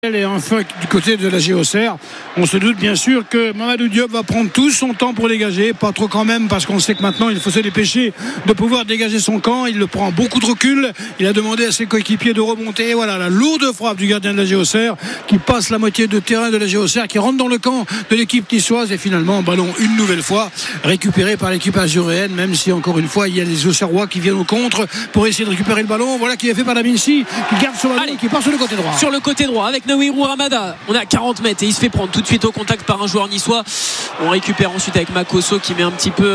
Et enfin du côté de la Géocère, on se doute bien sûr que Mamadou Diop va prendre tout son temps pour dégager, pas trop quand même, parce qu'on sait que maintenant il faut se dépêcher de pouvoir dégager son camp. Il le prend beaucoup de recul, il a demandé à ses coéquipiers de remonter. Et voilà la lourde frappe du gardien de la Géocère qui passe la moitié de terrain de la Géocère, qui rentre dans le camp de l'équipe niçoise. Et finalement ballon une nouvelle fois récupéré par l'équipe azuréenne, même si encore une fois il y a les Auxerrois qui viennent au contre pour essayer de récupérer le ballon. Voilà qui est fait par la Mincy, qui garde son ballon. Allez, qui part sur le côté droit. Sur le côté droit avec Naouirou Ramada, on est à 40 mètres et il se fait prendre tout de suite au contact par un joueur niçois. On récupère ensuite avec Makosso qui met un petit peu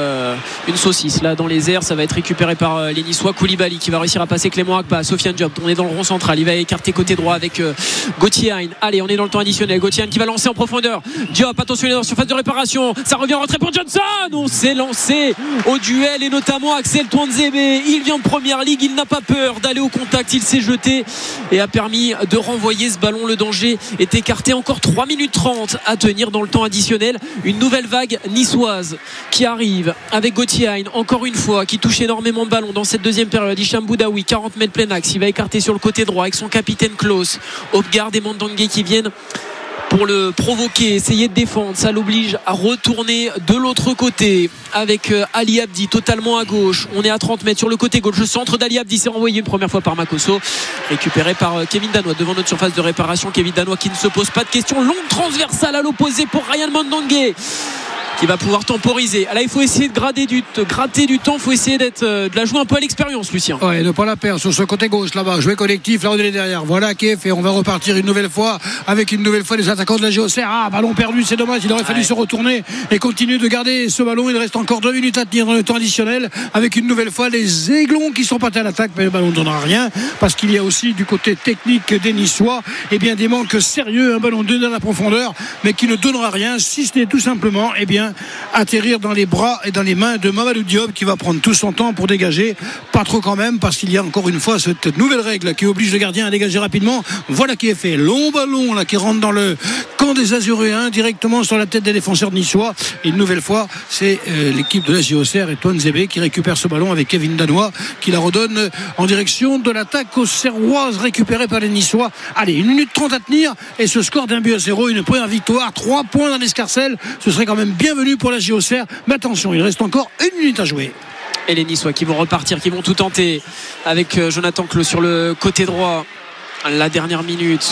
une saucisse là dans les airs. Ça va être récupéré par les Niçois. Koulibaly qui va réussir à passer Clément Agba, Sofiane Diop. On est dans le rond central, il va écarter côté droit avec Gauthier Hein. Allez, on est dans le temps additionnel. Gauthier Hein qui va lancer en profondeur. Diop, attention, il est dans la surface de réparation. Ça revient en retrait pour Johnson. On s'est lancé au duel et notamment Axel Touanzebe. Il vient de première ligue, il n'a pas peur d'aller au contact. Il s'est jeté et a permis de renvoyer ce ballon. Le danger est écarté. Encore 3 minutes 30 à tenir dans le temps additionnel. Une nouvelle vague niçoise qui arrive avec Gauthier Hein, encore une fois, qui touche énormément de ballons dans cette deuxième période. Hicham Boudaoui, 40 mètres plein axe, il va écarter sur le côté droit avec son capitaine Klaus, Hopgard et Mandangé qui viennent pour le provoquer, essayer de défendre. Ça l'oblige à retourner de l'autre côté avec Ali Abdi totalement à gauche. On est à 30 mètres sur le côté gauche. Le centre d'Ali Abdi s'est renvoyé une première fois par Makosso, récupéré par Kevin Danois devant notre surface de réparation. Kevin Danois qui ne se pose pas de questions. Longue transversale à l'opposé pour Ryan Mandangé qui va pouvoir temporiser. Là il faut essayer de gratter du temps. Il faut essayer de la jouer un peu à l'expérience, Lucien. Ouais, ne pas la perdre sur ce côté gauche là-bas. Jouer collectif, là on est derrière. Voilà qui est fait. On va repartir une nouvelle fois avec une nouvelle fois les attaquants de la Géocère. Ballon perdu, c'est dommage. Il aurait fallu se retourner et continuer de garder ce ballon. Il reste encore 2 minutes à tenir dans le temps additionnel avec une nouvelle fois les Aiglons qui sont partis à l'attaque, mais le ballon ne donnera rien parce qu'il y a aussi du côté technique des Niçois des manques sérieux. Un ballon donné dans la profondeur mais qui ne donnera rien, si ce n'est tout simplement atterrir dans les bras et dans les mains de Mamadou Diop qui va prendre tout son temps pour dégager, pas trop quand même, parce qu'il y a encore une fois cette nouvelle règle qui oblige le gardien à dégager rapidement. Voilà qui est fait, long ballon là qui rentre dans le camp des Azuréens directement sur la tête des défenseurs niçois. Et une nouvelle fois c'est l'équipe de la Géocère et Touanzebe qui récupère ce ballon avec Kevin Danois qui la redonne en direction de l'attaque auxerroise récupérée par les Niçois. Allez, 1 minute 30 à tenir et ce score d'1-0, une première victoire, 3 points dans l'escarcelle, ce serait quand même bienvenu pour la Géocère, mais attention, il reste encore 1 minute à jouer. Et les Niçois qui vont repartir, qui vont tout tenter avec Jonathan Klaus sur le côté droit. La dernière minute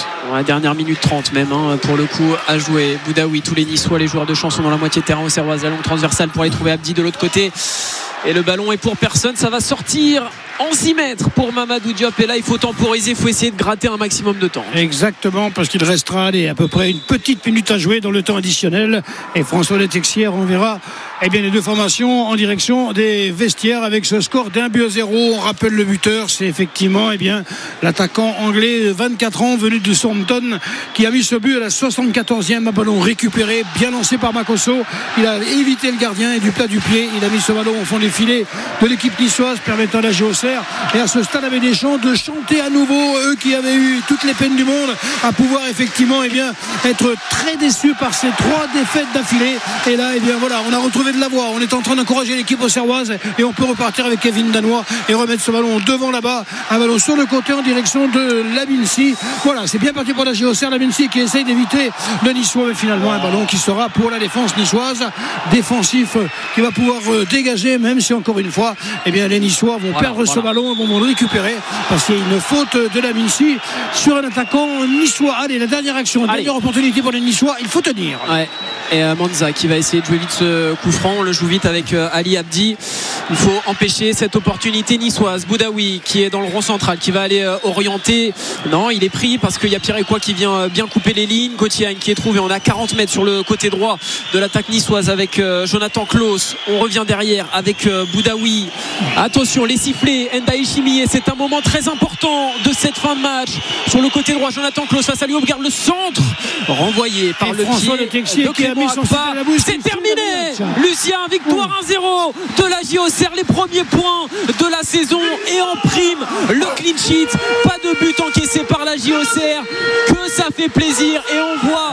30 même pour le coup à jouer. Boudaoui, tous les Niçois, les joueurs de chance sont dans la moitié de terrain auxerroise. La longue transversale pour aller trouver Abdi de l'autre côté. Et le ballon est pour personne. Ça va sortir en 6 mètres pour Mamadou Diop. Et là, il faut temporiser, il faut essayer de gratter un maximum de temps. Exactement, parce qu'il restera à peu près une petite minute à jouer dans le temps additionnel. Et François Letexier, on verra les deux formations en direction des vestiaires avec ce score d'1-0. On rappelle le buteur, c'est effectivement l'attaquant anglais de 24 ans venu de Southampton qui a mis ce but à la 74e. Un ballon récupéré, bien lancé par Makosso. Il a évité le gardien et du plat du pied, il a mis ce ballon au fond des filets de l'équipe niçoise, permettant à la Géocère et à ce stade avec des chants de chanter à nouveau, eux qui avaient eu toutes les peines du monde à pouvoir effectivement être très déçus par ces 3 défaites d'affilée. Et là voilà, on a retrouvé de la voix, on est en train d'encourager l'équipe auxerroise et on peut repartir avec Kevin Danois et remettre ce ballon devant là-bas, un ballon sur le côté en direction de la Mincy. Voilà, c'est bien parti pour la Géocère, la Mincy qui essaye d'éviter le Niçois, mais finalement un ballon qui sera pour la défense niçoise, défensif qui va pouvoir dégager, même si encore une fois les Niçois vont perdre ce ballon, vont le récupérer parce qu'il y a une faute de la Mincy sur un attaquant niçois. Allez, la dernière action, dernière opportunité pour les Niçois, il faut tenir. Et Manza qui va essayer de jouer vite ce coup franc. On le joue vite avec Ali Abdi. Il faut empêcher cette opportunité niçoise. Boudaoui qui est dans le rond central, qui va aller orienter. Non, il est pris parce qu'il y a Pierre Ecoua qui vient bien couper les lignes. Gauthier Hein qui est trouvé. On a 40 mètres sur le côté droit de l'attaque niçoise avec Jonathan Klaus. On revient derrière avec Boudaoui. Attention, les sifflets, Ndaye Chimier, c'est un moment très important de cette fin de match. Sur le côté droit, Jonathan Klaus face à lui, on regarde le centre, renvoyé par le pied de Clément Agba. C'est terminé, Lucien, victoire 1-0 de la Géocère, les premiers points de la saison et en prime le clean sheet. Pas de but encaissé par la Géocère, que ça fait plaisir et on voit que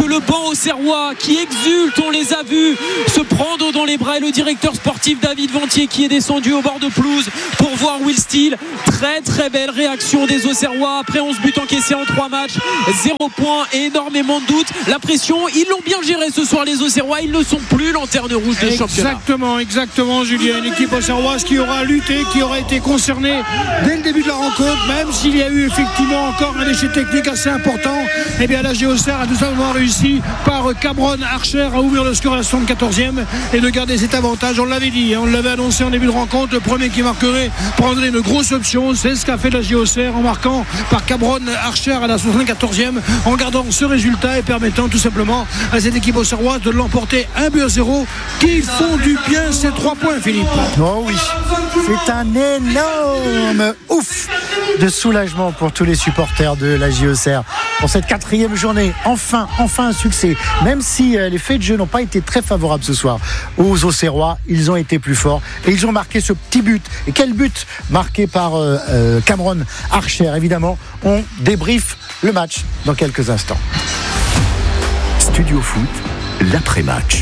le banc auxerrois qui exulte, on les a vus se prendre dans les bras, et le directeur sportif David Ventier qui est descendu au bord de pelouse pour voir Will Steele. Très très belle réaction des Auxerrois après 11 buts encaissés en 3 matchs, 0 points et énormément de doutes. La pression, ils l'ont bien géré ce soir les Auxerrois, ils ne sont plus lanterne rouge de championnat. Exactement Julien, une équipe auxerroise qui aura lutté, qui aura été concernée dès le début de la rencontre, même s'il y a eu effectivement encore un déchet technique assez important. Et bien la Auxerre a tout simplement réussi par Cameron Archer à ouvrir le score à la 74e et de garder cet avantage. On l'avait dit, on l'avait annoncé en début de rencontre, le premier qui marquerait prendrait une grosse option. C'est ce qu'a fait la Auxerre en marquant par Cameron Archer à la 74e, en gardant ce résultat et permettant tout simplement à cette équipe auxerroise de l'emporter 1-0 qui font du bien ces 3 points, Philippe. Oh oui, c'est un énorme ouf de soulagement pour tous les supporters de la Auxerre pour cette 4e journée. Enfin un succès, même si les faits de jeu n'ont pas été très favorables ce soir aux Auxerrois. Ils ont été plus forts et ils ont marqué ce petit but. Et quel but marqué par Cameron Archer. Évidemment, on débriefe le match dans quelques instants. Studio Foot, l'après-match.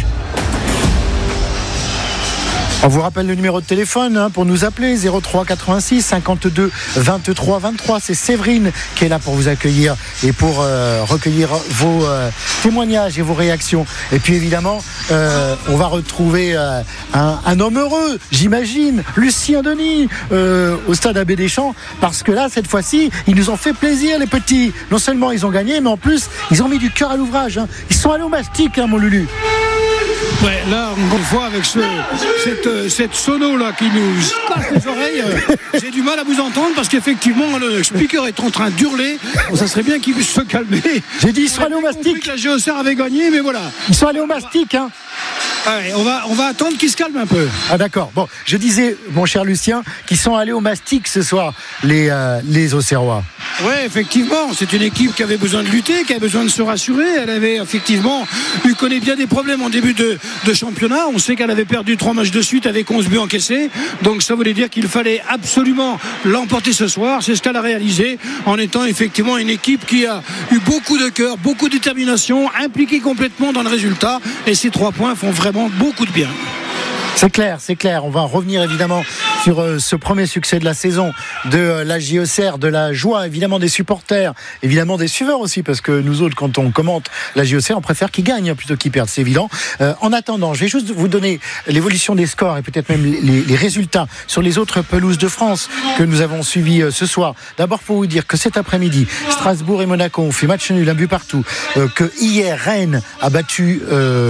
On vous rappelle le numéro de téléphone pour nous appeler, 03 86 52 23 23. C'est Séverine qui est là pour vous accueillir et pour recueillir vos témoignages et vos réactions. Et puis évidemment, on va retrouver un homme heureux, j'imagine, Lucien Denis, au stade Abbé Deschamps, parce que là, cette fois-ci, ils nous ont fait plaisir, les petits. Non seulement ils ont gagné, mais en plus, ils ont mis du cœur à l'ouvrage. Ils sont allés au mastic, mon Lulu. Ouais, là, on voit avec cette sono là qui nous casse les oreilles. J'ai du mal à vous entendre parce qu'effectivement, le speaker est en train d'hurler. Bon, ça serait bien qu'il puisse se calmer. J'ai dit, ils sont allés au mastic. La Auxerre avait gagné, mais voilà. Ils sont allés au mastic, Ouais, on va attendre qu'ils se calment un peu. Ah d'accord. Bon, je disais, mon cher Lucien, qu'ils sont allés au mastic ce soir, les Auxerrois. Oui, effectivement, c'est une équipe qui avait besoin de lutter, qui avait besoin de se rassurer. Elle avait effectivement connaît bien des problèmes en début de championnat. On sait qu'elle avait perdu 3 matchs de suite avec 11 buts encaissés. Donc ça voulait dire qu'il fallait absolument l'emporter ce soir. C'est ce qu'elle a réalisé en étant effectivement une équipe qui a eu beaucoup de cœur, beaucoup de détermination, impliquée complètement dans le résultat. Et ces 3 points font vraiment beaucoup de bien. C'est clair. On va revenir évidemment sur ce premier succès de la saison de la Auxerre, de la joie évidemment des supporters, évidemment des suiveurs aussi, parce que nous autres, quand on commente la Auxerre, on préfère qu'ils gagnent plutôt qu'ils perdent, c'est évident. En attendant, je vais juste vous donner l'évolution des scores et peut-être même les résultats sur les autres pelouses de France que nous avons suivis ce soir. D'abord pour vous dire que cet après-midi, Strasbourg et Monaco ont fait match nul, 1 but partout, que hier Rennes a battu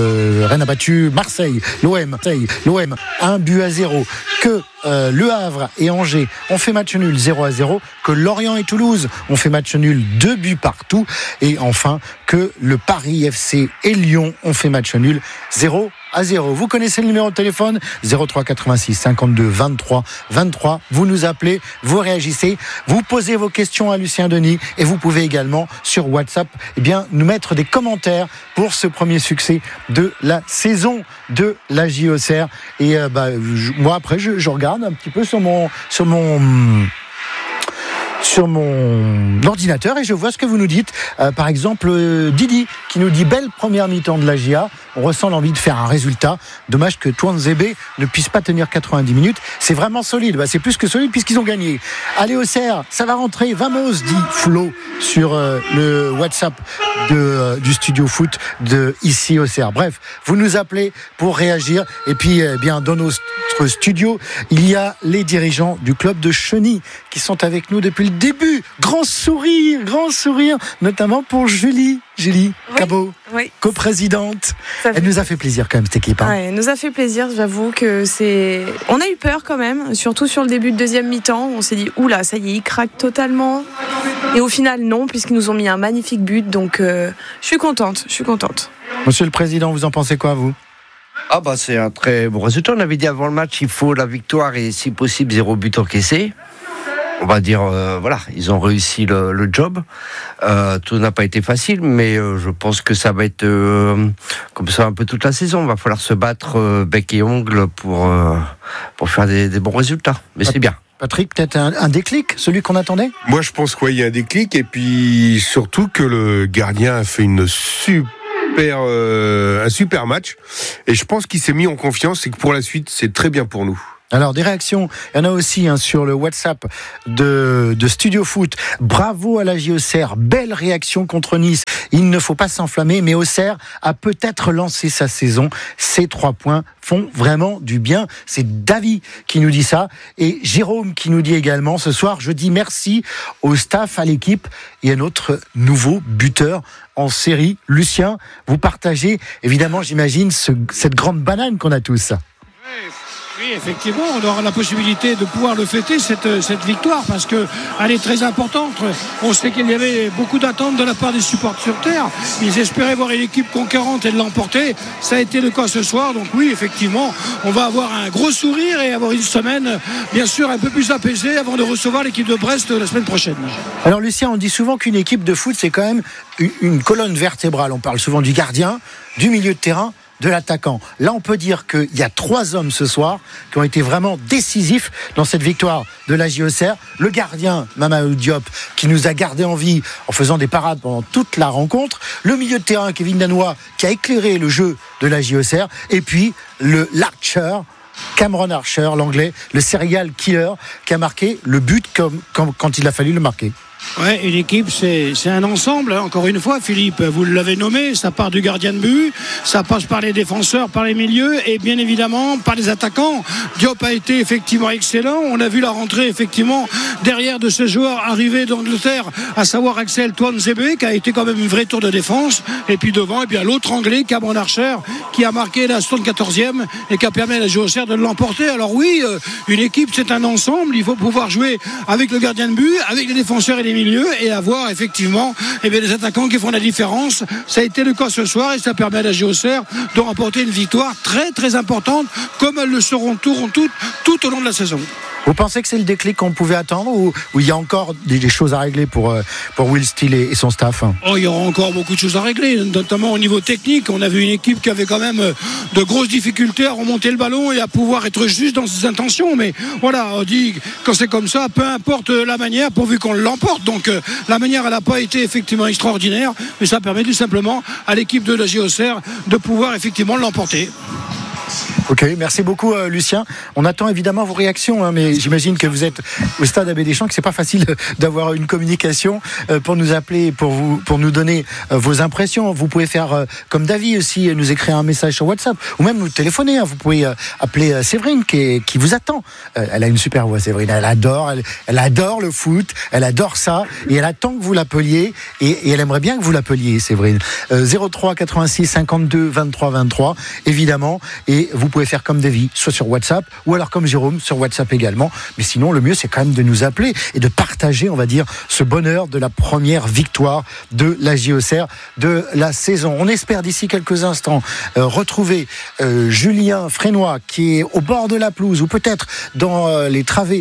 Marseille, l'OM 1-0, que Le Havre et Angers ont fait match nul 0-0, que Lorient et Toulouse ont fait match nul 2 buts partout, et enfin que le Paris FC et Lyon ont fait match nul 0-0. Vous connaissez le numéro de téléphone 03 86 52 23 23. Vous nous appelez, vous réagissez, vous posez vos questions à Lucien Denis, et vous pouvez également sur WhatsApp nous mettre des commentaires pour ce premier succès de la saison de la Auxerre. Et moi après je regarde un petit peu sur mon ordinateur et je vois ce que vous nous dites. Par exemple, Didi qui nous dit belle première mi-temps de la GIA. On ressent l'envie de faire un résultat. Dommage que Touanzebe ne puisse pas tenir 90 minutes. C'est vraiment solide. C'est plus que solide puisqu'ils ont gagné. Allez Auxerre, ça va rentrer. Vamos, dit Flo sur le WhatsApp du Studio Foot de ici Auxerre. Bref, vous nous appelez pour réagir. Et puis, dans notre studio, il y a les dirigeants du club de Cheny qui sont avec nous depuis le début. Grand sourire, notamment pour Julie Cabot, coprésidente. Elle nous a fait plaisir quand même, cette équipe. Elle nous a fait plaisir, j'avoue que on a eu peur quand même, surtout sur le début de deuxième mi-temps. On s'est dit, oula, ça y est, ils craquent totalement. Et au final, non, puisqu'ils nous ont mis un magnifique but. Donc, je suis contente. Monsieur le Président, vous en pensez quoi, vous ? C'est un très bon résultat. On avait dit avant le match, il faut la victoire et si possible 0 but encaissé. On va dire, ils ont réussi le job. Tout n'a pas été facile, mais je pense que ça va être comme ça un peu toute la saison. Il va falloir se battre bec et ongle pour faire des bons résultats. Mais c'est bien. Patrick, peut-être un déclic, celui qu'on attendait ? Moi, je pense qu'il y a un déclic, et puis surtout que le gardien a fait une super super match. Et je pense qu'il s'est mis en confiance et que pour la suite, c'est très bien pour nous. Alors des réactions, il y en a aussi sur le WhatsApp de Studio Foot. Bravo à la JOCR, belle réaction contre Nice. Il ne faut pas s'enflammer, mais Auxerre a peut-être lancé sa saison. Ces 3 points font vraiment du bien. C'est David qui nous dit ça. Et Jérôme qui nous dit également, ce soir, je dis merci au staff, à l'équipe et à notre nouveau buteur en série. Lucien, vous partagez évidemment, j'imagine, cette grande banane qu'on a tous. Oui, effectivement, on aura la possibilité de pouvoir le fêter, cette victoire, parce qu'elle est très importante. On sait qu'il y avait beaucoup d'attentes de la part des supporters. Ils espéraient voir une équipe conquérante et de l'emporter. Ça a été le cas ce soir. Donc oui, effectivement, on va avoir un gros sourire et avoir une semaine, bien sûr, un peu plus apaisée avant de recevoir l'équipe de Brest la semaine prochaine. Alors Lucien, on dit souvent qu'une équipe de foot, c'est quand même une colonne vertébrale. On parle souvent du gardien, du milieu de terrain, de l'attaquant. Là, on peut dire qu'il y a 3 hommes ce soir qui ont été vraiment décisifs dans cette victoire de la JOCR. Le gardien, Mamadou Diop, qui nous a gardé en vie en faisant des parades pendant toute la rencontre. Le milieu de terrain, Kevin Danois, qui a éclairé le jeu de la JOCR. Et puis, l'Archer, Cameron Archer, l'anglais, le serial killer, qui a marqué le but quand il a fallu le marquer. Ouais, une équipe, c'est un ensemble. Encore une fois, Philippe, vous l'avez nommé, ça part du gardien de but, ça passe par les défenseurs, par les milieux et bien évidemment par les attaquants. Diop a été effectivement excellent. On a vu la rentrée effectivement derrière de ce joueur arrivé d'Angleterre, à savoir Axel Tuanzebe, qui a été quand même une vraie tour de défense. Et puis devant, et bien l'autre anglais, Cameron Archer, qui a marqué la 74e et qui a permis à la JOCR de l'emporter. Alors oui, une équipe, c'est un ensemble. Il faut pouvoir jouer avec le gardien de but, avec les défenseurs et les milieux et avoir effectivement des attaquants qui font la différence. Ça a été le cas ce soir et ça permet à la JOCR de remporter une victoire très très importante comme elles le seront tout au long de la saison. Vous pensez que c'est le déclic qu'on pouvait attendre ou il y a encore des choses à régler pour Will Steele et son staff? Il y aura encore beaucoup de choses à régler, notamment au niveau technique. On a vu une équipe qui avait quand même de grosses difficultés à remonter le ballon et à pouvoir être juste dans ses intentions. Mais voilà, on dit quand c'est comme ça, peu importe la manière, pourvu qu'on l'emporte. Donc la manière, elle n'a pas été effectivement extraordinaire, mais ça permet tout simplement à l'équipe de la JOCR de pouvoir effectivement l'emporter. Ok, merci beaucoup Lucien. On attend évidemment vos réactions, mais j'imagine que vous êtes au stade Abbé Deschamps, que c'est pas facile d'avoir une communication pour nous appeler, pour nous donner vos impressions. Vous pouvez faire comme David aussi, nous écrire un message sur WhatsApp ou même nous téléphoner. Vous pouvez appeler Séverine qui vous attend. Elle a une super voix, Séverine. Elle adore le foot, elle adore ça et elle attend que vous l'appeliez et elle aimerait bien que vous l'appeliez, Séverine. 03 86 52 23 23 évidemment, et vous pouvez faire comme Davy, soit sur WhatsApp ou alors comme Jérôme sur WhatsApp également, mais sinon le mieux c'est quand même de nous appeler et de partager, on va dire, ce bonheur de la première victoire de la JOCR de la saison. On espère d'ici quelques instants retrouver Julien Frénois qui est au bord de la pelouse ou peut-être dans les travées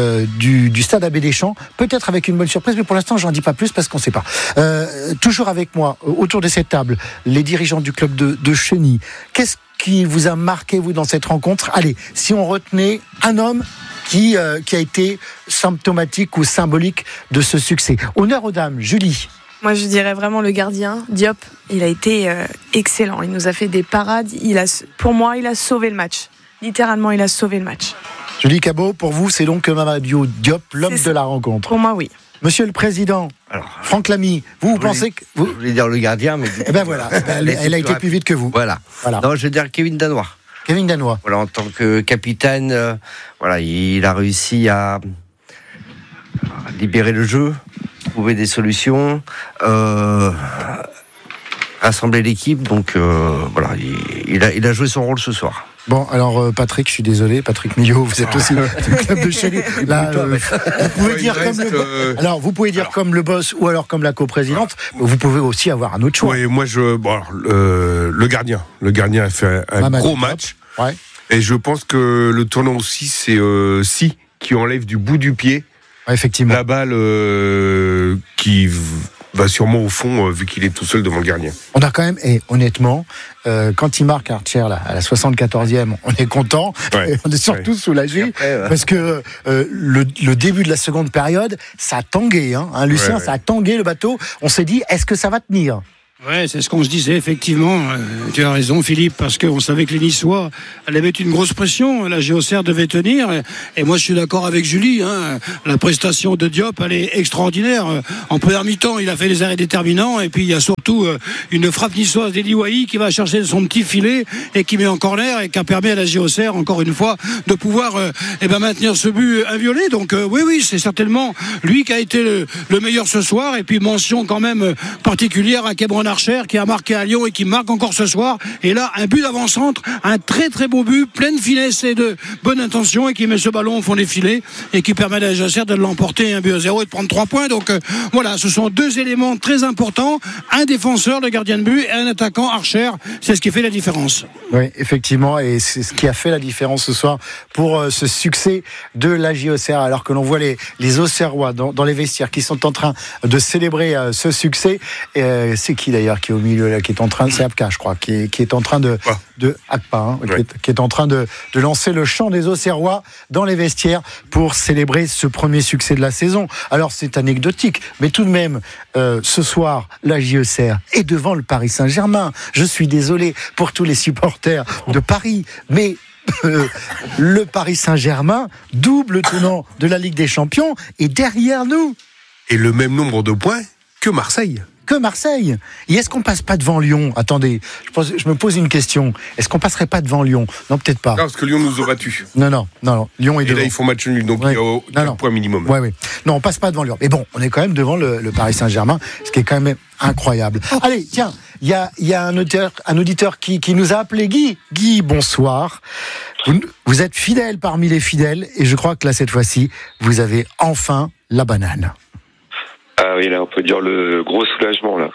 du stade Abbé Deschamps, peut-être avec une bonne surprise, mais pour l'instant j'en dis pas plus parce qu'on sait pas. Toujours avec moi autour de cette table les dirigeants du club de Cheny. Qu'est-ce qui vous a marqué, vous, dans cette rencontre? Allez, si on retenait un homme qui a été symptomatique ou symbolique de ce succès. Honneur aux dames, Julie. Moi, je dirais vraiment le gardien, Diop. Il a été excellent. Il nous a fait des parades. Pour moi, il a sauvé le match. Littéralement, il a sauvé le match. Julie Cabot, pour vous, c'est donc Mamadou Diop, l'homme de la rencontre. Pour moi, oui. Monsieur le Président, Franck Lamy, vous pensez que... Je voulais dire le gardien, mais... Eh ben voilà, elle a été plus vite que vous. Voilà. Non, je veux dire Kevin Danois. Kevin Danois. Voilà, en tant que capitaine, il a réussi à libérer le jeu, trouver des solutions, rassembler l'équipe. Donc il a joué son rôle ce soir. Bon, alors Patrick, je suis désolé, Patrick Millot, vous êtes aussi du club de Cheny. Là, vous pouvez dire comme alors vous pouvez dire comme le boss ou alors comme la coprésidente. Vous pouvez aussi avoir un autre choix. Oui, moi le gardien a fait un gros match. Ouais. Et je pense que le tournant aussi, c'est Si qui enlève du bout du pied effectivement la balle qui va sûrement au fond vu qu'il est tout seul devant le gardien. On a quand même, et honnêtement, quand il marque Archer là, à la 74e, on est content, on est surtout soulagé parce que le début de la seconde période, ça a tangué, Lucien, ça a tangué le bateau. On s'est dit, est-ce que ça va tenir? Ouais, c'est ce qu'on se disait, effectivement. Tu as raison, Philippe, parce qu'on savait que les Niçois allaient mettre une grosse pression. La Géocère devait tenir. Et moi, je suis d'accord avec Julie. La prestation de Diop, elle est extraordinaire. En première mi-temps, il a fait les arrêts déterminants. Et puis, il y a surtout une frappe niçoise d'Eli Wahi qui va chercher son petit filet et qui met en corner et qui permet à la Géocère, encore une fois, de pouvoir maintenir ce but inviolé. Donc, oui, c'est certainement lui qui a été le meilleur ce soir. Et puis, mention quand même particulière à Cameron Archer qui a marqué à Lyon et qui marque encore ce soir. Et là, un but d'avant-centre, un très très beau but, plein de finesse et de bonne intention, et qui met ce ballon au fond des filets et qui permet à la Géocère de l'emporter 1-0 et de prendre 3 points. Donc voilà, ce sont 2 éléments très importants, un défenseur, le gardien de but, et un attaquant, Archer. C'est ce qui fait la différence. Oui, effectivement, et c'est ce qui a fait la différence ce soir pour ce succès de la Géocère, alors que l'on voit les Auxerrois dans les vestiaires qui sont en train de célébrer ce succès. C'est qui d'ailleurs qui est au milieu là, qui est en train de, c'est Apka, je crois, qui est en train de Akpa, qui est en train de lancer le chant des Auxerrois dans les vestiaires pour célébrer ce premier succès de la saison. Alors c'est anecdotique, mais tout de même, ce soir, la Géocère est devant le Paris Saint-Germain. Je suis désolé pour tous les supporters de Paris, mais le Paris Saint-Germain, double tenant de la Ligue des Champions, est derrière nous. Et le même nombre de points que Marseille. Et est-ce qu'on passe pas devant Lyon? Attendez, je me pose une question. Est-ce qu'on passerait pas devant Lyon? Non, peut-être pas. Non, parce que Lyon nous a battus. Non. Lyon est devant. Et là, ils font match nul, donc il y a un point minimum. Ouais. Non, on passe pas devant Lyon. Mais bon, on est quand même devant le Paris Saint-Germain, ce qui est quand même incroyable. Allez, tiens, il y a un auditeur qui nous a appelé, Guy. Guy, bonsoir. Vous êtes fidèle parmi les fidèles, et je crois que là, cette fois-ci, vous avez enfin la banane. Ah oui, là, on peut dire le gros soulagement, là.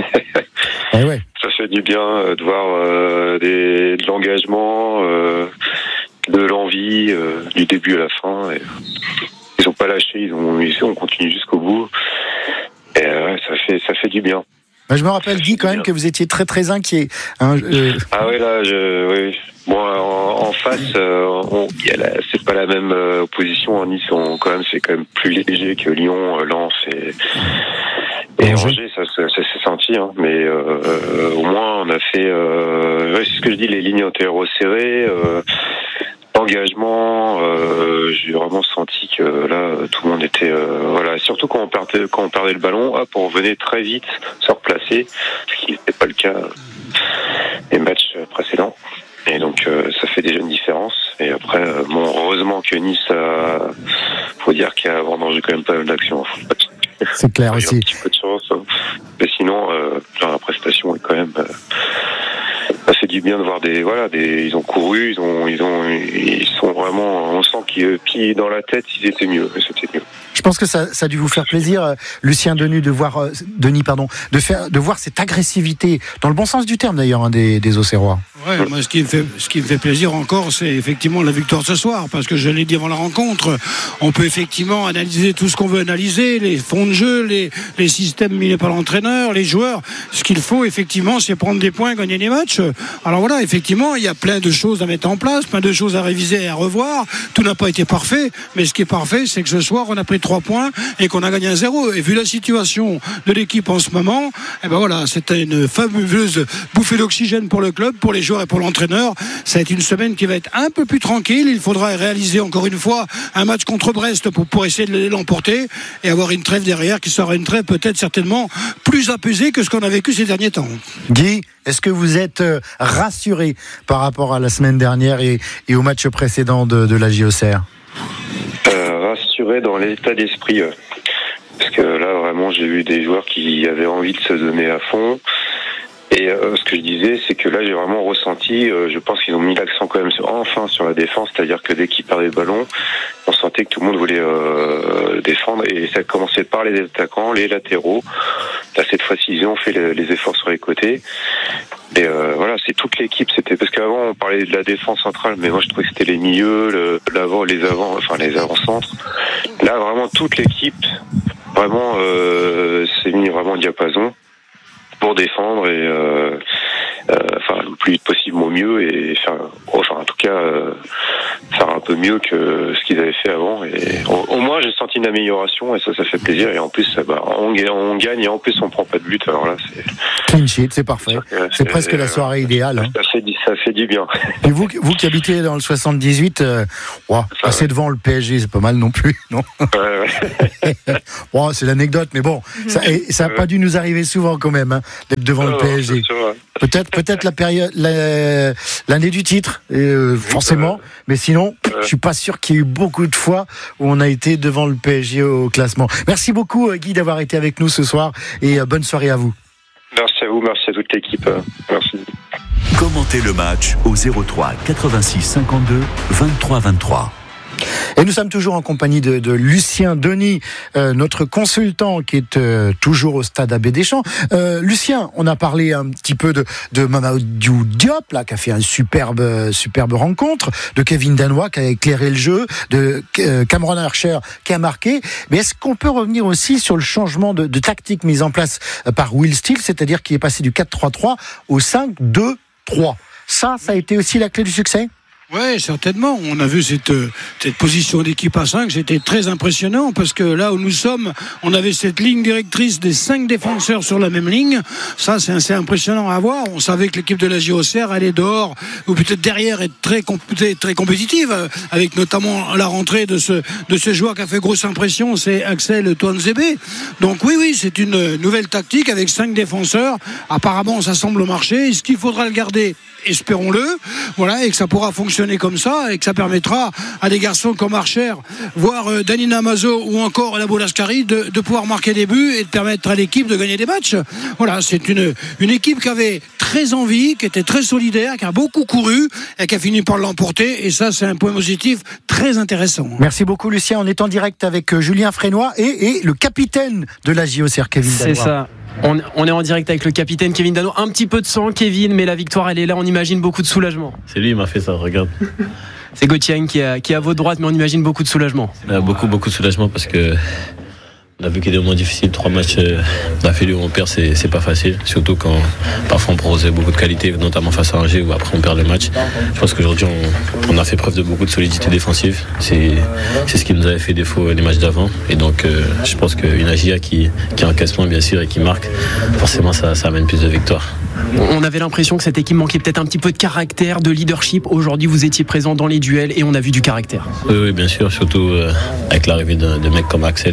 Eh ouais. Ça fait du bien de voir de l'engagement, de l'envie, du début à la fin. Et ils n'ont pas lâché, on continue jusqu'au bout. Et ça fait du bien. Je me rappelle, Guy, quand même, que vous étiez très très inquiet. Ah oui, là, oui. Bon, en face, c'est pas la même opposition. En Nice, c'est quand même plus léger que Lyon, Lens et Angers. Ça s'est senti, hein. Mais au moins, on a fait. C'est ce que je dis, les lignes ont été resserrées. Engagement, j'ai vraiment senti que là tout le monde était surtout quand on perdait le ballon, on revenait très vite se replacer, ce qui n'était pas le cas des matchs précédents, et donc ça fait déjà une différence. Et après heureusement que Nice faut dire qu'il y a vendangé quand même pas mal d'actions. C'est clair aussi. Un petit peu de chance, hein. Mais sinon la prestation est quand même ça fait du bien de voir ils ont couru, ils sont vraiment, on sent qu'ils dans la tête, ils étaient mieux, c'était mieux. Je pense que ça a dû vous faire plaisir, Lucien Denis, de voir cette agressivité, dans le bon sens du terme d'ailleurs, des Auxerrois. Ouais, moi, ce qui me fait plaisir encore, c'est effectivement la victoire ce soir, parce que je l'ai dit avant la rencontre, on peut effectivement analyser tout ce qu'on veut analyser, les fonds de jeu, les systèmes mis par l'entraîneur, les joueurs. Ce qu'il faut effectivement, c'est prendre des points, gagner des matchs. Alors voilà, effectivement, il y a plein de choses à mettre en place, plein de choses à réviser et à revoir. Tout n'a pas été parfait, mais ce qui est parfait, c'est que ce soir, on a pris 3 points et qu'on a gagné 1-0. Et vu la situation de l'équipe en ce moment, c'était une fabuleuse bouffée d'oxygène pour le club, pour les joueurs et pour l'entraîneur. Ça va être une semaine qui va être un peu plus tranquille. Il faudra réaliser encore une fois un match contre Brest pour essayer de l'emporter et avoir une trêve derrière qui sera une trêve peut-être certainement plus apaisée que ce qu'on a vécu ces derniers temps. Guy, est-ce que vous êtes rassuré par rapport à la semaine dernière et au match précédent de la Géocère? Rassuré dans l'état d'esprit, parce que là vraiment j'ai vu des joueurs qui avaient envie de se donner à fond. Et ce que je disais, c'est que là j'ai vraiment ressenti, je pense qu'ils ont mis l'accent quand même sur la défense, c'est-à-dire que dès qu'ils perdaient le ballon, on sentait que tout le monde voulait défendre, et ça commençait par les attaquants, les latéraux. Là cette fois-ci ils ont fait les efforts sur les côtés. Et c'est toute l'équipe. C'était parce qu'avant on parlait de la défense centrale, mais moi je trouvais que c'était les milieux, les avant-centres. Là vraiment toute l'équipe, vraiment s'est mis vraiment au diapason pour défendre et le plus vite possible au mieux, et en tout cas faire un peu mieux que ce qu'ils avaient fait avant. Et au moins, j'ai senti une amélioration et ça fait plaisir. Et en plus, on gagne et en plus, on prend pas de but. Alors là, c'est clean sheet, c'est parfait. C'est presque la soirée idéale. Hein. Ça fait du bien. Et vous qui habitez dans le 78, passer devant le PSG, c'est pas mal non plus, non? Ouais. Bon, c'est l'anecdote, mais bon, ça n'a pas dû nous arriver souvent quand même, hein, d'être devant le PSG. Peut-être l'année du titre, forcément, mais sinon, je suis pas sûr qu'il y ait eu beaucoup de fois où on a été devant le PSG au classement. Merci beaucoup, Guy, d'avoir été avec nous ce soir et bonne soirée à vous. Merci à vous, merci à toute l'équipe. Merci. Commentez le match au 03 86 52 23 23. Et nous sommes toujours en compagnie de Lucien Denis, notre consultant qui est toujours au stade Abbé Deschamps. Lucien, on a parlé un petit peu de Mamadou Diop, là, qui a fait une superbe rencontre, de Kevin Danois qui a éclairé le jeu, de Cameron Archer qui a marqué. Mais est-ce qu'on peut revenir aussi sur le changement de tactique mise en place par Will Steele, c'est-à-dire qu'il est passé du 4-3-3 au 5-2-3 ? Ça a été aussi la clé du succès ? Oui, certainement. On a vu cette position d'équipe à 5. C'était très impressionnant parce que là où nous sommes, on avait cette ligne directrice des 5 défenseurs sur la même ligne. Ça, c'est assez impressionnant à voir. On savait que l'équipe de la JOCR allait dehors ou peut-être derrière être très compétitive, avec notamment la rentrée de ce joueur qui a fait grosse impression, c'est Axel Tuanzebe. Donc oui, c'est une nouvelle tactique avec 5 défenseurs. Apparemment, ça semble marcher. Est-ce qu'il faudra le garder ? Espérons-le, voilà, et que ça pourra fonctionner comme ça, et que ça permettra à des garçons comme Archer, voire Danina Mazo ou encore Labo Lascari de pouvoir marquer des buts et de permettre à l'équipe de gagner des matchs. Voilà, c'est une équipe qui avait très envie, qui était très solidaire, qui a beaucoup couru et qui a fini par l'emporter, et ça, c'est un point positif très intéressant. Merci beaucoup, Lucien. On est en direct avec Julien Frénois et le capitaine de la JOCR, Kevin Danois. C'est ça. On est en direct avec le capitaine Kevin Danois. Un petit peu de sang, Kevin, mais la victoire, elle est là. On imagine beaucoup de soulagement. C'est lui qui m'a fait ça, regarde. C'est Gauthier qui est à votre droite, mais on imagine beaucoup de soulagement. Beaucoup de soulagement parce que on a vu qu'il y a des moments difficiles. 3 matchs d'affilée où on perd, c'est pas facile. Surtout quand parfois on proposait beaucoup de qualité, notamment face à Angers, où après on perd le match. Je pense qu'aujourd'hui on a fait preuve de beaucoup de solidité défensive. C'est ce qui nous avait fait défaut les matchs d'avant. Et donc je pense qu'une AJA qui encaisse moins bien sûr et qui marque, forcément ça amène plus de victoires. On avait l'impression que cette équipe manquait peut-être un petit peu de caractère, de leadership. Aujourd'hui, vous étiez présent dans les duels et on a vu du caractère. Oui, bien sûr, surtout avec l'arrivée de mecs comme Axel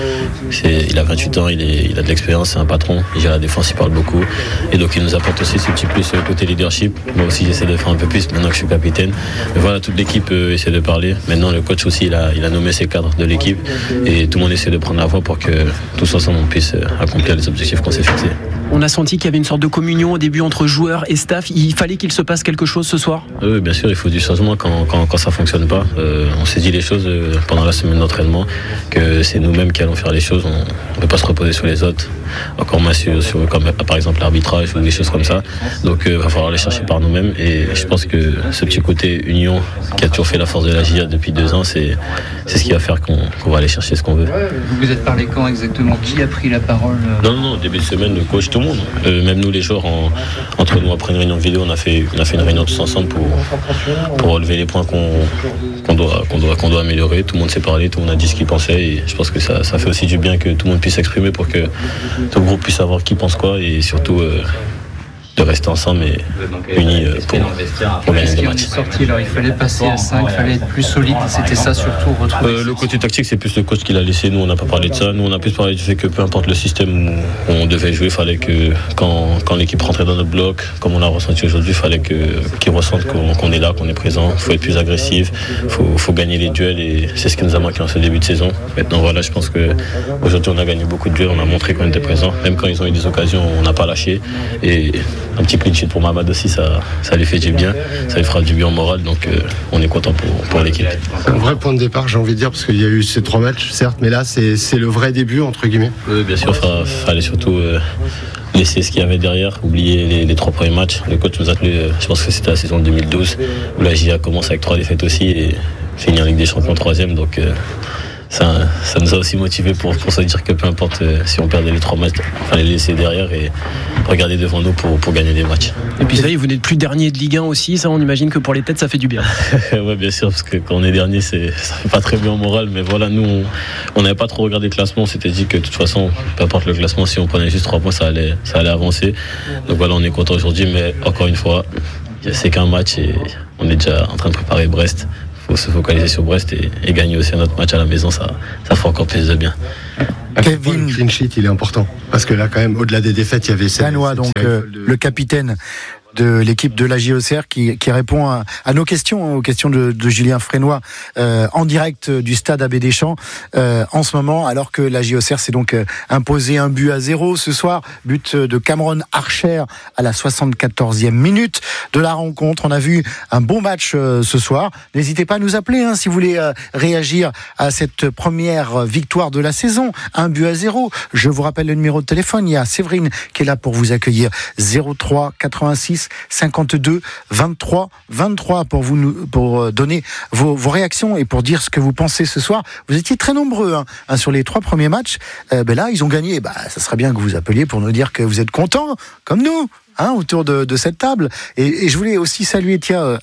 il a 28 ans, il a de l'expérience, c'est un patron, il gère la défense, il parle beaucoup. Et donc il nous apporte aussi ce petit plus côté leadership. Moi aussi j'essaie de faire un peu plus maintenant que je suis capitaine. Mais voilà, toute l'équipe essaie de parler. Maintenant le coach aussi, il a nommé ses cadres de l'équipe et tout le monde essaie de prendre la voix pour que tous ensemble on puisse accomplir les objectifs qu'on s'est fixés. On a senti qu'il y avait une sorte de communion au début entre joueurs et staff. Il fallait qu'il se passe quelque chose ce soir. Oui, bien sûr, il faut du changement quand ça fonctionne pas. On s'est dit les choses pendant la semaine d'entraînement, que c'est nous-mêmes qui allons faire les choses. On ne peut pas se reposer sur les autres. Encore moins sur comme, par exemple l'arbitrage ou des choses comme ça. Donc il va falloir les chercher par nous-mêmes. Et je pense que ce petit côté union qui a toujours fait la force de la JA depuis 2 ans, c'est ce qui va faire qu'on va aller chercher ce qu'on veut. Vous vous êtes parlé quand exactement ? Qui a pris la parole ? Non, début de semaine, le coach, tout le monde. Même nous les joueurs, entre nous après une réunion vidéo, on a fait une réunion tous ensemble pour relever les points qu'on doit améliorer. Tout le monde s'est parlé, tout le monde a dit ce qu'il pensait et je pense que ça fait aussi du bien que tout le monde puisse s'exprimer pour que tout le groupe puisse savoir qui pense quoi et surtout de rester ensemble et unis pour gagner des matchs. Il fallait passer à 5, il fallait être plus solide, c'était ça surtout retrouver. Le côté tactique, c'est plus le coach qui l'a laissé. Nous, on n'a pas parlé de ça. Nous, on a plus parlé du fait que peu importe le système où on devait jouer, il fallait que quand l'équipe rentrait dans notre bloc, comme on l'a ressenti aujourd'hui, il fallait qu'ils ressentent qu'on est là, qu'on est présent. Il faut être plus agressif, il faut gagner les duels et c'est ce qui nous a manqué en ce début de saison. Maintenant, voilà, je pense qu'aujourd'hui, on a gagné beaucoup de duels, on a montré qu'on était présent. Même quand ils ont eu des occasions, on n'a pas lâché. Et un petit clean sheet pour Mamad aussi, ça lui fait du bien, ça lui fera du bien en moral, donc on est content pour l'équipe. Un vrai point de départ, j'ai envie de dire, parce qu'il y a eu ces 3 matchs, certes, mais là c'est le vrai début, entre guillemets. Oui, bien sûr, fallait surtout laisser ce qu'il y avait derrière, oublier les 3 premiers matchs. Le coach nous a tenu, je pense que c'était la saison 2012, où la JA commence avec 3 défaites aussi et finit en Ligue des Champions 3e, donc ça nous a aussi motivé pour se dire que peu importe si on perdait les 3 matchs, il fallait les laisser derrière et regarder devant nous pour gagner des matchs. Et puis ça y est, vous n'êtes plus dernier de Ligue 1 aussi, ça on imagine que pour les têtes ça fait du bien. Ouais, bien sûr, parce que quand on est dernier, ça fait pas très bien au moral, mais voilà, nous on n'avait pas trop regardé le classement, on s'était dit que de toute façon, peu importe le classement, si on prenait juste 3 points, ça allait avancer. Donc voilà, on est content aujourd'hui, mais encore une fois, c'est qu'un match et on est déjà en train de préparer Brest. Il faut se focaliser sur Brest et gagner aussi un autre match à la maison, ça fera encore plus de bien. Kevin, le clean sheet, il est important. Parce que là, quand même, au-delà des défaites, il y avait Danois, donc le capitaine de l'équipe de la JOCR qui répond à nos questions, aux questions de Julien Frénois en direct du stade Abbé Deschamps en ce moment, alors que la JOCR s'est donc imposé 1-0 ce soir, but de Cameron Archer à la 74e minute de la rencontre. On a vu un bon match ce soir. N'hésitez pas à nous appeler si vous voulez réagir à cette première victoire de la saison, 1-0. Je vous rappelle le numéro de téléphone, il y a Séverine qui est là pour vous accueillir, 03 86 52 23 23 pour donner vos réactions et pour dire ce que vous pensez ce soir. Vous étiez très nombreux sur les 3 premiers matchs. Là, ils ont gagné. Ça serait bien que vous appeliez pour nous dire que vous êtes contents, comme nous. Autour de cette table. Et je voulais aussi saluer,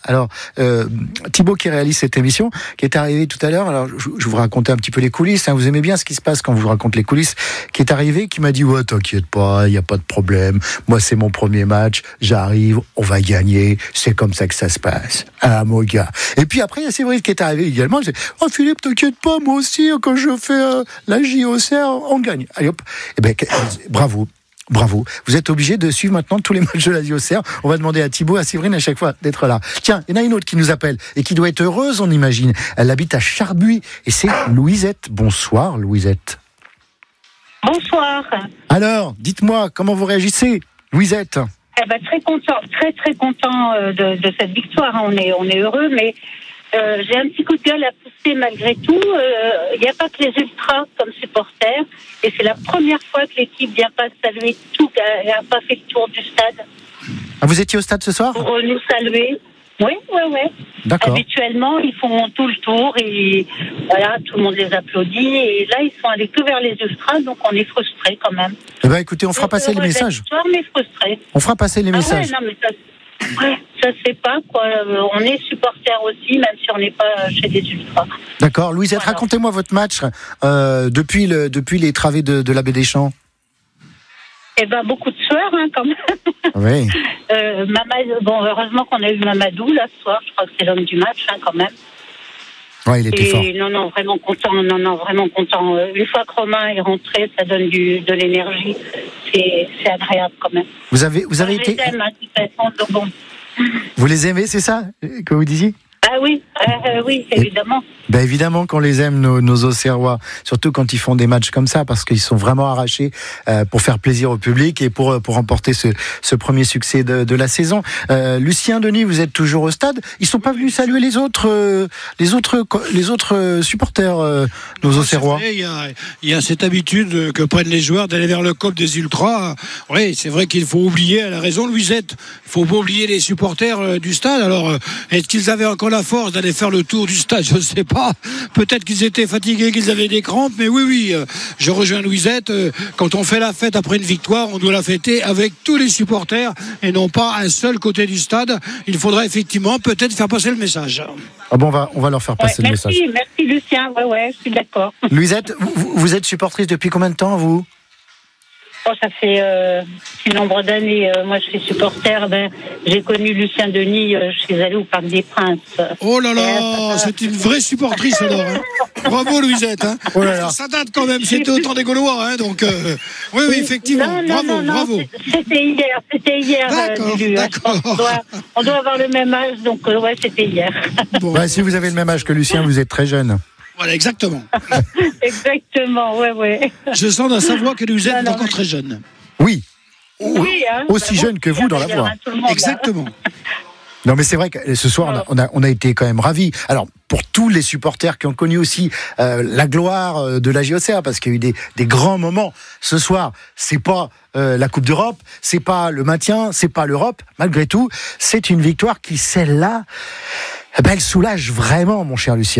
Thibaut qui réalise cette émission, qui est arrivé tout à l'heure. Alors, je vous racontais un petit peu les coulisses. Vous aimez bien ce qui se passe quand je vous raconte les coulisses. Qui est arrivé, qui m'a dit, ouais, t'inquiète pas, il n'y a pas de problème. Moi, c'est mon premier match. J'arrive, on va gagner. C'est comme ça que ça se passe. Mon gars. Et puis après, il y a Séverine qui est arrivé également. Je dis, oh, Philippe, t'inquiète pas, moi aussi, quand je fais la JOCR, on gagne. Allez hop. Bravo. Bravo. Vous êtes obligé de suivre maintenant tous les matchs de la JOCR. On va demander à Thibaut, à Séverine à chaque fois d'être là. Tiens, il y en a une autre qui nous appelle et qui doit être heureuse, on imagine. Elle habite à Charbuy et c'est Louisette. Bonsoir, Louisette. Bonsoir. Alors, dites-moi, comment vous réagissez, Louisette? Très content, très content de cette victoire. On est heureux, mais j'ai un petit coup de gueule à pousser malgré tout. Il n'y a pas que les ultras comme supporters, et c'est la première fois que l'équipe vient pas saluer tout, n'a pas fait le tour du stade. Vous étiez au stade ce soir? Pour nous saluer. Oui. D'accord. Habituellement, ils font tout le tour et voilà, tout le monde les applaudit. Et là, ils sont allés que vers les ultras, donc on est frustrés quand même. Écoutez, on fera passer les messages. Mais frustrés. On fera passer les messages. Ça se fait pas, quoi. On est supporters aussi, même si on n'est pas chez des ultras. D'accord. Louisette, racontez-moi votre match depuis les travées de l'Abbé Deschamps. Beaucoup de sueur, quand même. Oui. Heureusement qu'on a eu Mamadou, là, ce soir. Je crois que c'est l'homme du match, quand même. Ouais, il était fort. Non, vraiment content. Une fois que Romain est rentré, ça donne de l'énergie. C'est agréable, quand même. Vous avez été... Je les aime, de toute façon, donc bon. Vous les aimez, c'est ça que vous disiez? Ah oui, évidemment. Évidemment qu'on les aime, nos Auxerrois, surtout quand ils font des matchs comme ça, parce qu'ils sont vraiment arrachés pour faire plaisir au public et pour remporter ce premier succès de la saison. Lucien, Denis, vous êtes toujours au stade. Ils sont pas venus saluer les autres supporters, nos Auxerrois. Il y a cette habitude que prennent les joueurs d'aller vers le cop des ultras. Oui, c'est vrai qu'il faut oublier, elle a raison, Louisette, il faut pas oublier les supporters du stade. Alors, est-ce qu'ils avaient encore la force d'aller faire le tour du stade? Je ne sais pas. Peut-être qu'ils étaient fatigués, qu'ils avaient des crampes, mais oui, je rejoins Louisette. Quand on fait la fête après une victoire, on doit la fêter avec tous les supporters et non pas un seul côté du stade. Il faudra effectivement peut-être faire passer le message. Ah bon, on va leur faire passer le message. Merci Lucien, je suis d'accord. Louisette, vous êtes supportrice depuis combien de temps, vous? Ça fait un nombre d'années. Moi, je suis supporter. J'ai connu Lucien Denis. Je suis allée au Parc des Princes. Oh là là, c'est une vraie supportrice alors. Bravo Louisette. Oh là là. Ça date quand même. C'était au temps des Gaulois. Donc oui, effectivement. Bravo. C'était hier. D'accord. On doit avoir le même âge. Donc c'était hier. Bon. Si vous avez le même âge que Lucien, vous êtes très jeune. Voilà, exactement. Exactement, ouais. Je sens dans sa voix que vous êtes encore très jeune. Oui. Aussi jeune que vous dans la voix. Exactement. Non, mais c'est vrai que ce soir, on a été quand même ravis. Alors, pour tous les supporters qui ont connu aussi la gloire de la JOCR, parce qu'il y a eu des grands moments. Ce soir, c'est pas la Coupe d'Europe, c'est pas le maintien, c'est pas l'Europe. Malgré tout, c'est une victoire qui, celle-là, elle soulage vraiment, mon cher Lucien.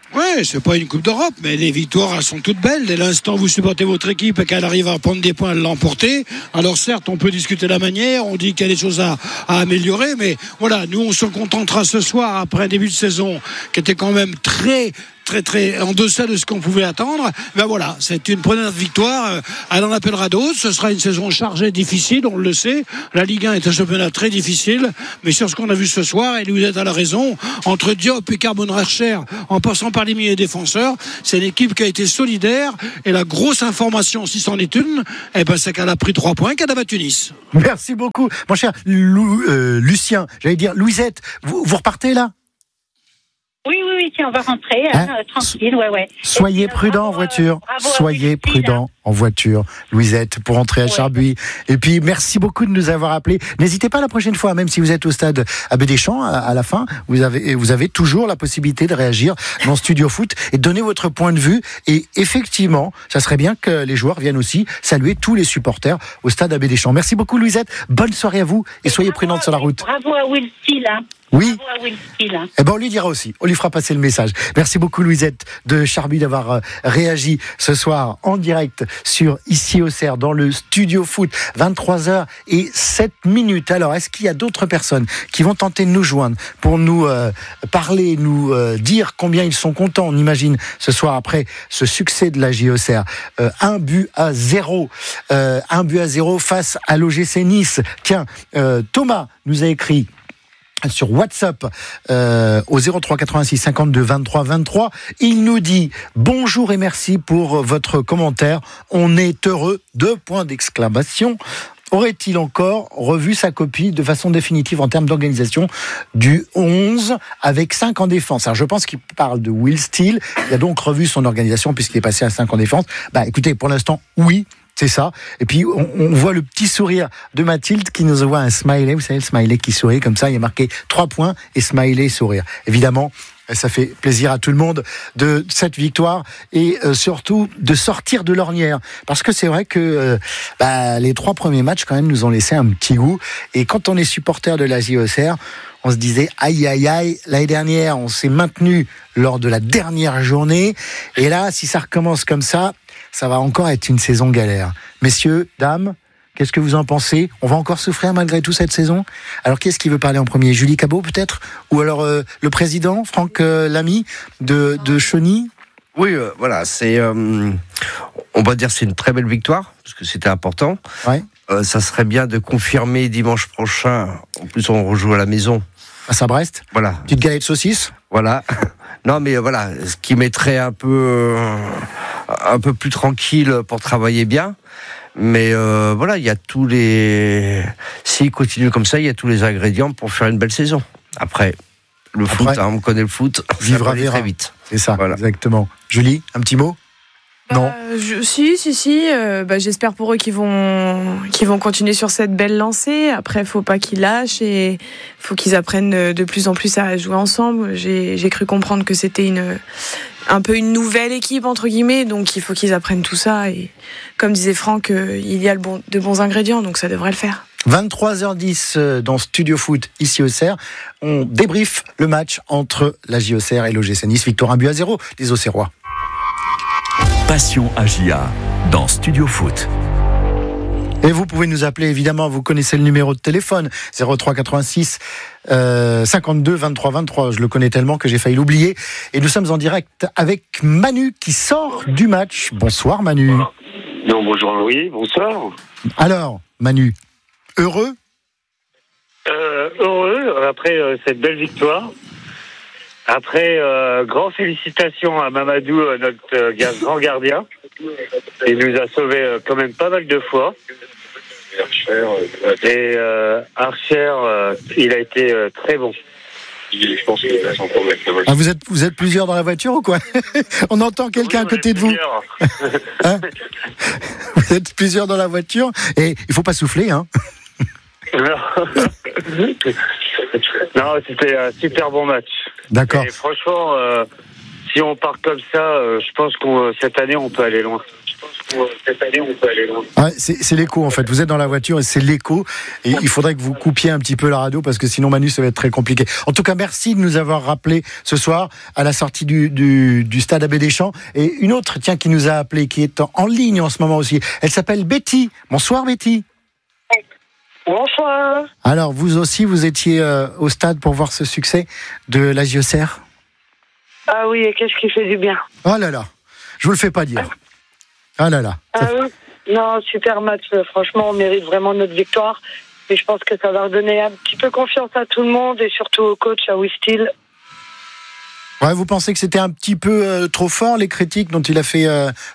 Ouais, c'est pas une Coupe d'Europe, mais les victoires, elles sont toutes belles. Dès l'instant où vous supportez votre équipe et qu'elle arrive à prendre des points, à l'emporter. Alors certes, on peut discuter la manière, on dit qu'il y a des choses à améliorer, mais voilà, nous on se contentera ce soir après un début de saison qui était quand même très en deçà de ce qu'on pouvait attendre. Ben voilà, c'est une première victoire. Elle en appellera d'autres. Ce sera une saison chargée, difficile, on le sait. La Ligue 1 est un championnat très difficile, mais sur ce qu'on a vu ce soir, et vous êtes à la raison, entre Diop et Carbon Racher, en passant par les milieux défenseurs, c'est une équipe qui a été solidaire, et la grosse information, si c'en est une, c'est qu'elle a pris 3 points, qu'elle a battu Nice. Merci beaucoup, mon cher Lucien. J'allais dire, Louisette, vous repartez là? Oui, tiens, on va rentrer, tranquille, ouais. Soyez prudents en voiture. Soyez prudents en voiture, Louisette, pour rentrer à Charbuy. Et puis, merci beaucoup de nous avoir appelés. N'hésitez pas la prochaine fois, même si vous êtes au stade Abbé Deschamps, à la fin, vous avez toujours la possibilité de réagir dans Studio Foot et de donner votre point de vue. Et effectivement, ça serait bien que les joueurs viennent aussi saluer tous les supporters au stade Abbé Deschamps. Merci beaucoup, Louisette. Bonne soirée à vous et soyez prudente sur la route. Bravo à Will Steele, hein. Oui. On lui dira aussi, on lui fera passer le message. Merci beaucoup Louisette de Charbuy d'avoir réagi ce soir en direct sur Ici au Cerf dans le Studio Foot, 23h07. Alors, est-ce qu'il y a d'autres personnes qui vont tenter de nous joindre pour nous parler, nous dire combien ils sont contents, on imagine, ce soir après ce succès de la JOCR. 1-0 face à l'OGC Nice. Tiens, Thomas nous a écrit sur WhatsApp au 03 86 52 23 23. Il nous dit bonjour et merci pour votre commentaire. On est heureux. 2 points d'exclamation. Aurait-il encore revu sa copie de façon définitive en termes d'organisation du 11 avec 5 en défense? Alors je pense qu'il parle de Will Steele. Il a donc revu son organisation puisqu'il est passé à 5 en défense. Écoutez, pour l'instant, oui. C'est ça. Et puis, on voit le petit sourire de Mathilde qui nous envoie un smiley. Vous savez, le smiley qui sourit comme ça. Il est marqué 3 points et smiley sourire. Évidemment, ça fait plaisir à tout le monde de cette victoire et surtout de sortir de l'ornière. Parce que c'est vrai que les 3 premiers matchs, quand même, nous ont laissé un petit goût. Et quand on est supporter de la JOCR, on se disait, aïe, l'année dernière, on s'est maintenu lors de la dernière journée. Et là, si ça recommence comme ça va encore être une saison galère. Messieurs, dames, qu'est-ce que vous en pensez? On va encore souffrir malgré tout cette saison? Alors, qui est-ce qui veut parler en premier? Julie Cabot, peut-être? Ou alors le président, Franck Lamy, de Chauny? Oui, voilà, c'est... on va dire c'est une très belle victoire, parce que c'était important. Ouais. Ça serait bien de confirmer dimanche prochain. En plus, on rejoue à la maison. Face à Brest? Voilà. Petite galette de saucisse? Voilà. Non, mais voilà, ce qui mettrait un peu plus tranquille pour travailler bien. Mais voilà, il y a tous les... S'il continue comme ça, il y a tous les ingrédients pour faire une belle saison. Après, foot, on connaît le foot, vivra ça va aller très vite. C'est ça, voilà. Exactement. Julie, un petit mot? Non. Si. J'espère pour eux qu'ils vont continuer sur cette belle lancée. Après, faut pas qu'ils lâchent et faut qu'ils apprennent de plus en plus à jouer ensemble. J'ai cru comprendre que c'était un peu une nouvelle équipe entre guillemets, donc il faut qu'ils apprennent tout ça. Et comme disait Franck, il y a de bons ingrédients, donc ça devrait le faire. 23h10 dans Studio Foot, ici au Cerf. On débriefe le match entre la JOCR et l'OGC Nice. Victoire 1-0 des Auxerrois. Passion AJA dans Studio Foot. Et vous pouvez nous appeler, évidemment, vous connaissez le numéro de téléphone, 03 86 52 23 23. Je le connais tellement que j'ai failli l'oublier. Et nous sommes en direct avec Manu qui sort du match. Bonsoir Manu. Non, bonjour Louis, bonsoir. Alors, Manu, heureux? Heureux, après cette belle victoire. Après, grand félicitations à Mamadou, notre grand gardien. Il nous a sauvés quand même pas mal de fois. Et Archer, il a été très bon. Je pense qu'il a son problème. Ah, vous êtes plusieurs dans la voiture ou quoi? On entend quelqu'un à côté de vous. Hein? Vous êtes plusieurs dans la voiture et il faut pas souffler, hein? Non, c'était un super bon match. D'accord. Et franchement, si on part comme ça, je pense que cette année, on peut aller loin. Cette année, on peut aller loin. Ouais, c'est l'écho en fait. Vous êtes dans la voiture et c'est l'écho. Et il faudrait que vous coupiez un petit peu la radio parce que sinon Manu ça va être très compliqué. En tout cas, merci de nous avoir rappelé ce soir à la sortie du stade Abbé Deschamps. Et une autre, tiens, qui nous a appelé, qui est en ligne en ce moment aussi. Elle s'appelle Betty. Bonsoir Betty. Bonsoir. Alors vous aussi, vous étiez au stade pour voir ce succès de la JOCR. Ah oui, et qu'est-ce qui fait du bien. Oh là là, je vous le fais pas dire. Ah là là. Oui. Non, super match. Franchement, on mérite vraiment notre victoire. Et je pense que ça va redonner un petit peu confiance à tout le monde et surtout au coach, à Wistil. Ouais, vous pensez que c'était un petit peu trop fort, les critiques dont il a fait l'objet ?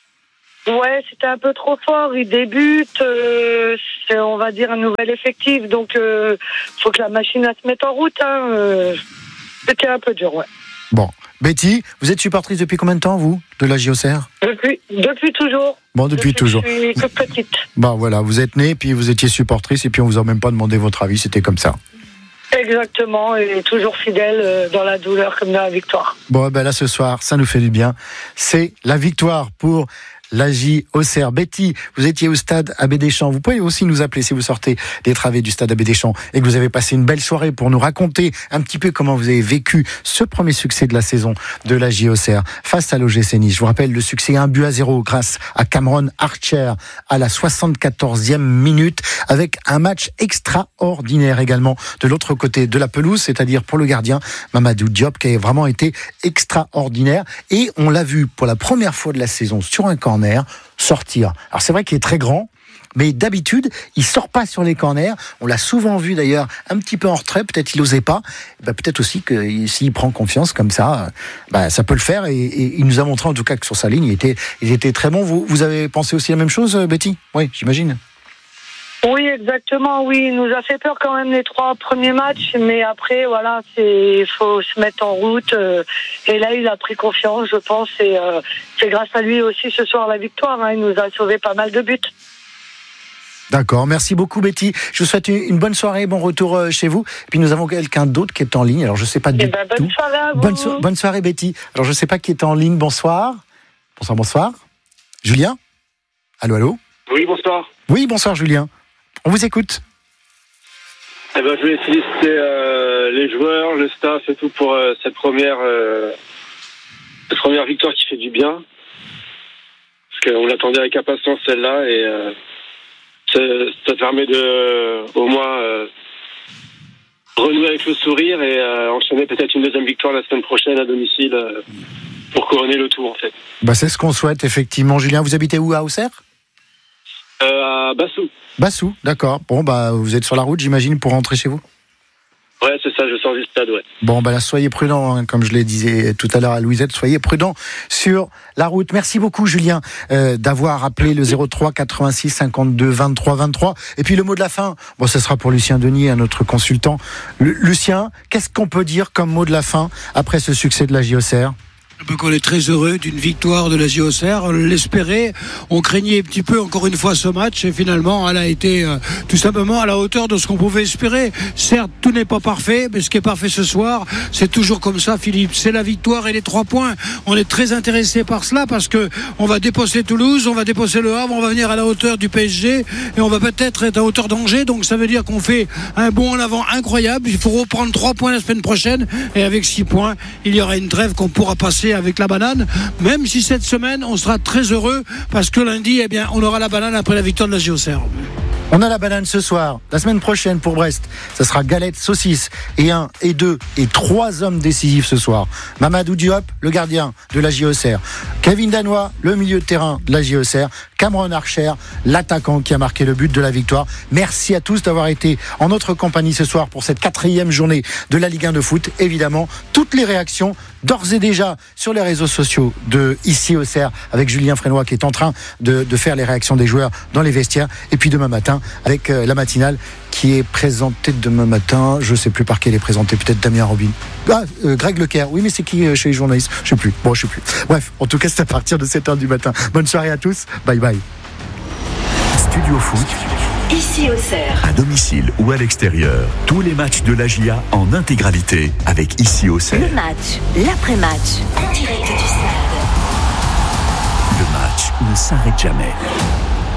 Ouais, c'était un peu trop fort. Il débute, c'est, on va dire, un nouvel effectif. Donc, faut que la machine se mette en route. C'était un peu dur, ouais. Bon. Betty, vous êtes supportrice depuis combien de temps, vous, de la JOCR ? Depuis toujours. Bon, depuis toujours. Je suis toute petite. Bon, voilà, vous êtes née, puis vous étiez supportrice, et puis on vous a même pas demandé votre avis, c'était comme ça. Exactement, et toujours fidèle dans la douleur comme dans la victoire. Bon, ben là, ce soir, ça nous fait du bien. C'est la victoire pour la JOCR. Betty, vous étiez au stade Abbé Deschamps. Vous pouvez aussi nous appeler si vous sortez des travées du stade Abbé Deschamps et que vous avez passé une belle soirée pour nous raconter un petit peu comment vous avez vécu ce premier succès de la saison de la JOCR face à l'OGC Nice. Je vous rappelle le succès 1-0 grâce à Cameron Archer à la 74e minute avec un match extraordinaire également de l'autre côté de la pelouse, c'est-à-dire pour le gardien Mamadou Diop qui a vraiment été extraordinaire et on l'a vu pour la première fois de la saison sur un corner sortir. Alors c'est vrai qu'il est très grand, mais d'habitude, il sort pas sur les corners. On l'a souvent vu d'ailleurs un petit peu en retrait, peut-être il osait pas. Peut-être aussi que s'il prend confiance comme ça, ça peut le faire. Et il nous a montré en tout cas que sur sa ligne, il était très bon. Vous avez pensé aussi la même chose, Betty ? Oui, j'imagine. Oui, exactement, oui. Il nous a fait peur quand même les 3 premiers matchs, mais après, voilà, il faut se mettre en route. Et là, il a pris confiance, je pense, et c'est grâce à lui aussi ce soir la victoire. Il nous a sauvé pas mal de buts. D'accord, merci beaucoup Betty. Je vous souhaite une bonne soirée, bon retour chez vous. Et puis nous avons quelqu'un d'autre qui est en ligne, alors je ne sais pas du tout. Bonne soirée à vous. Bonne soirée Betty. Alors je ne sais pas qui est en ligne, bonsoir. Bonsoir. Julien ? Allô ? Oui, bonsoir. Oui, bonsoir Julien. On vous écoute. Je vais féliciter les joueurs, le staff et tout pour cette première victoire qui fait du bien. Parce qu'on l'attendait avec impatience celle-là et ça permet de au moins renouer avec le sourire et enchaîner peut-être une deuxième victoire la semaine prochaine à domicile pour couronner le tout en fait. C'est ce qu'on souhaite effectivement. Julien, vous habitez où, à Auxerre ? À Bassou. Bassou, d'accord. Bon, vous êtes sur la route, j'imagine, pour rentrer chez vous ? Ouais, c'est ça, je sors du stade, ouais. Bon, là, soyez prudents, hein, comme je le disais tout à l'heure à Louisette, soyez prudents sur la route. Merci beaucoup, Julien, d'avoir appelé le 03 86 52 23 23. Et puis, le mot de la fin, ce sera pour Lucien Denis, notre consultant. Lucien, qu'est-ce qu'on peut dire comme mot de la fin après ce succès de la JOCR ? On est très heureux d'une victoire de la JOCR. On l'espérait. On craignait un petit peu encore une fois ce match et finalement elle a été tout simplement à la hauteur de ce qu'on pouvait espérer. Certes, tout n'est pas parfait, mais ce qui est parfait ce soir, c'est toujours comme ça, Philippe. C'est la victoire et les 3 points. On est très intéressé par cela parce que on va déposer Toulouse, on va déposer Le Havre, on va venir à la hauteur du PSG et on va peut-être être à hauteur d'Angers. Donc ça veut dire qu'on fait un bond en avant incroyable. Il faut reprendre 3 points la semaine prochaine et avec 6 points, il y aura une trêve qu'on pourra passer avec la banane, même si cette semaine on sera très heureux parce que lundi on aura la banane après la victoire de la JOCR. On a la banane ce soir. La semaine prochaine pour Brest, ça sera galette, saucisse et 1 et 2 et 3 hommes décisifs ce soir. Mamadou Diop, le gardien de la JOCR. Kevin Danois, le milieu de terrain de la JOCR. Cameron Archer, l'attaquant qui a marqué le but de la victoire. Merci à tous d'avoir été en notre compagnie ce soir pour cette 4e journée de la Ligue 1 de foot. Évidemment, toutes les réactions d'ores et déjà sur les réseaux sociaux de ici Auxerre avec Julien Frénois qui est en train de faire les réactions des joueurs dans les vestiaires. Et puis demain matin avec la matinale qui est présentée demain matin. Je ne sais plus par qui elle est présentée, peut-être Damien Robin. Greg Leclerc. Oui, mais c'est qui chez les journalistes ? Je sais plus. Bref, en tout cas, c'est à partir de 7h du matin. Bonne soirée à tous. Bye bye. Studio Foot. Ici Auxerre. À domicile ou à l'extérieur, tous les matchs de l'AGIA en intégralité avec Ici Auxerre. Le match, l'après-match, en direct du stade. Le match ne s'arrête jamais.